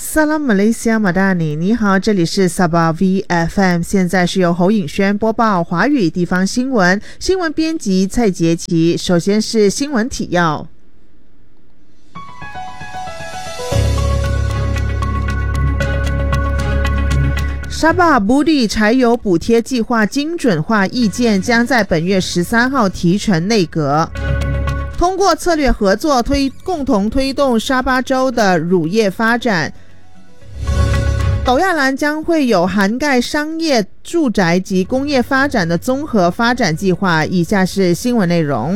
萨拉马来西亚马达尼，你好，这里是萨巴 VFM， 现在是由侯颖轩播报华语地方新闻，新闻编辑蔡杰奇。首先是新闻提要。沙巴布利柴油补贴计划精准化意见将在本月13号提呈内阁。通过策略合作共同推动沙巴州的乳业发展。斗亚兰将会有涵盖商业、住宅及工业发展的综合发展计划。以下是新闻内容。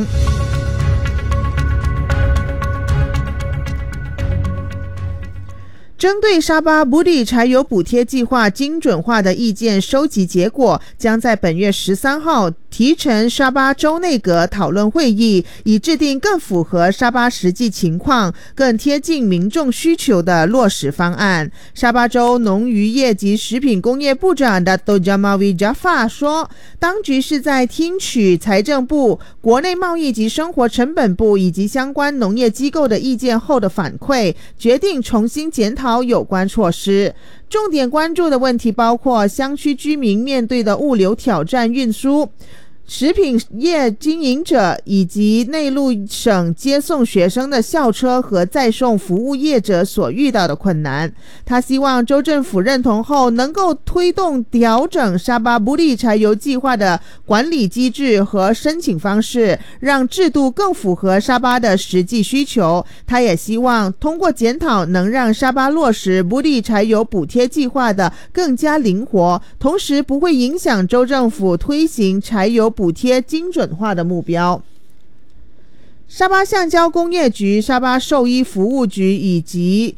针对沙巴布利柴油补贴计划精准化的意见收集结果，将在本月13号提呈沙巴州内阁讨论会议，以制定更符合沙巴实际情况、更贴近民众需求的落实方案。沙巴州农渔业及食品工业部长Dato' Jamawi Jaafar 说，当局是在听取财政部、国内贸易及生活成本部以及相关农业机构的意见后的反馈，决定重新检讨有关措施。重点关注的问题包括乡区居民面对的物流挑战、运输、食品业经营者以及内陆省接送学生的校车和载送服务业者所遇到的困难。他希望州政府认同后能够推动调整沙巴布利柴油计划的管理机制和申请方式，让制度更符合沙巴的实际需求。他也希望通过检讨能让沙巴落实布利柴油补贴计划的更加灵活，同时不会影响州政府推行柴油补贴精准化的目标。沙巴橡胶工业局、沙巴兽医服务局以及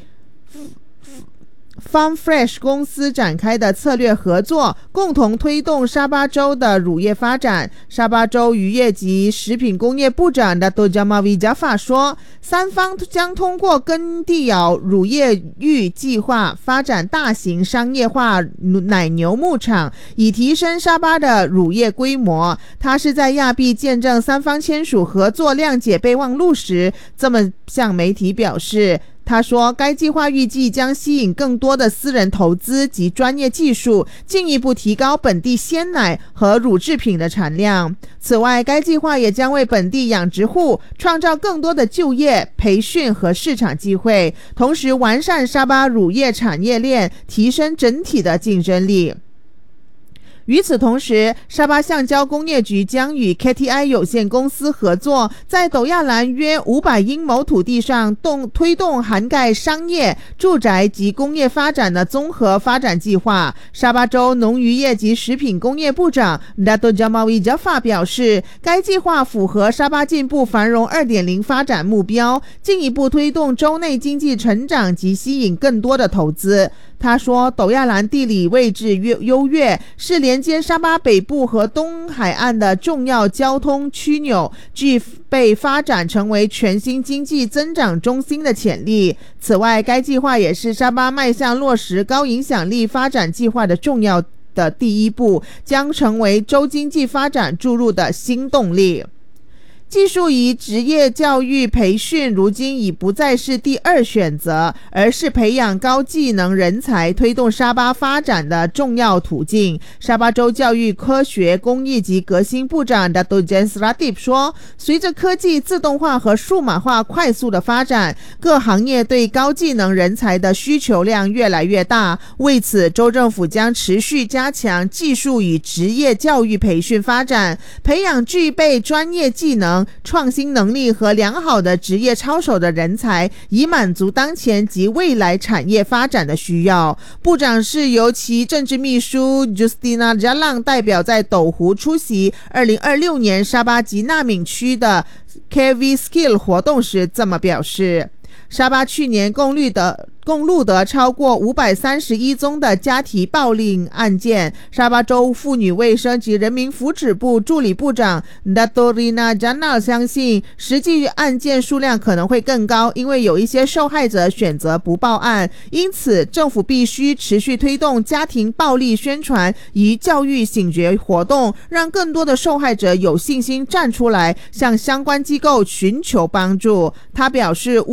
Farm Fresh 公司展开的策略合作，共同推动沙巴州的乳业发展。沙巴州渔业及食品工业部长Dato' Jamawi Jaafar 说，三方将通过耕地窑乳业育计划发展大型商业化奶牛牧场，以提升沙巴的乳业规模。他是在亚庇见证三方签署合作谅解备忘录时，这么向媒体表示。他说，该计划预计将吸引更多的私人投资及专业技术，进一步提高本地鲜奶和乳制品的产量。此外，该计划也将为本地养殖户创造更多的就业、培训和市场机会，同时完善沙巴乳业产业链，提升整体的竞争力。与此同时，沙巴橡胶工业局将与 KTI 有限公司合作，在斗亚兰约500英亩土地上推动涵盖商业、住宅及工业发展的综合发展计划。沙巴州农渔业及食品工业部长 Dato' Jamawi Jaafar 表示，该计划符合沙巴进步繁荣 2.0 发展目标，进一步推动州内经济成长及吸引更多的投资。他说，斗亚兰地理位置优越，是连接沙巴北部和东海岸的重要交通枢纽，具备发展成为全新经济增长中心的潜力。此外，该计划也是沙巴迈向落实高影响力发展计划的重要的第一步，将成为州经济发展注入的新动力。技术与职业教育培训如今已不再是第二选择，而是培养高技能人才推动沙巴发展的重要途径。沙巴州教育科学工艺及革新部长 Dato' Jens Ratib 说，随着科技自动化和数码化快速的发展，各行业对高技能人才的需求量越来越大。为此，州政府将持续加强技术与职业教育培训发展，培养具备专业技能、创新能力和良好的职业操守的人才，以满足当前及未来产业发展的需要。部长是由其政治秘书 Justina Jalan 代表在斗湖出席2026年沙巴吉纳敏区的 KV Skill 活动时这么表示。沙巴去年共录得超过531宗的家庭暴力案件。沙巴州妇女卫生及人民福祉部助理部长 Dato' Rina Janal 相信，实际案件数量可能会更高，因为有一些受害者选择不报案。因此，政府必须持续推动家庭暴力宣传与教育醒觉活动，让更多的受害者有信心站出来，向相关机构寻求帮助。他表示，530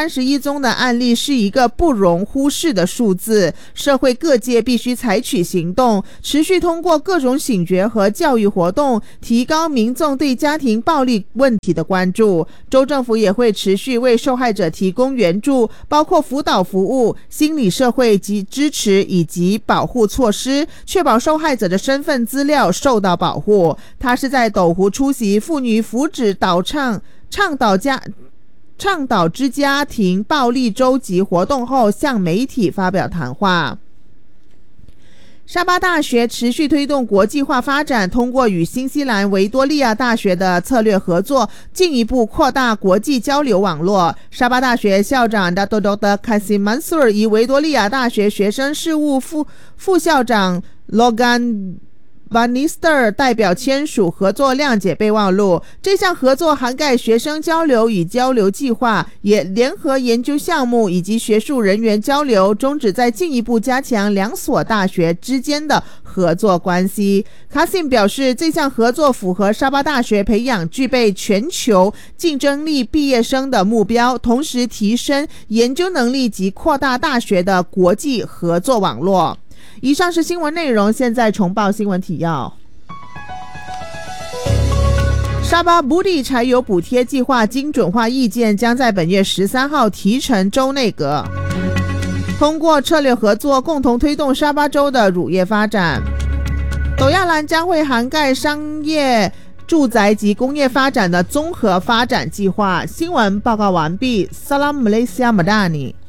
31宗的案例是一个不容忽视的数字，社会各界必须采取行动，持续通过各种醒觉和教育活动，提高民众对家庭暴力问题的关注。州政府也会持续为受害者提供援助，包括辅导服务、心理社会及支持以及保护措施，确保受害者的身份资料受到保护。他是在斗湖出席妇女福祉倡导之家庭暴力周集活动后向媒体发表谈话。沙巴大学持续推动国际化发展，通过与新西兰维多利亚大学的策略合作，进一步扩大国际交流网络。沙巴大学校长 Dr. Kasim Mansur 与维多利亚大学学生事务副校长 Logan Bannister 代表签署合作谅解备忘录。这项合作涵盖学生交流与交流计划，也联合研究项目以及学术人员交流，宗旨在进一步加强两所大学之间的合作关系。卡辛表示，这项合作符合沙巴大学培养具备全球竞争力毕业生的目标，同时提升研究能力及扩大大学的国际合作网络。以上是新闻内容，现在重报新闻提要。沙巴布地柴油补贴计划精准化意见将在本月13号提呈州内阁，通过策略合作，共同推动沙巴州的乳业发展。斗亚兰将会涵盖商业、住宅及工业发展的综合发展计划。新闻报告完毕。Salam Malaysia Madani。